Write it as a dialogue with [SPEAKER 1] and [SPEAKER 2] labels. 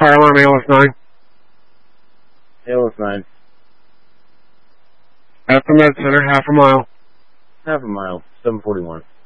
[SPEAKER 1] Fire alarm ALS 9.
[SPEAKER 2] ALS 9.
[SPEAKER 1] At the med center, half a mile.
[SPEAKER 2] Half a mile. 741.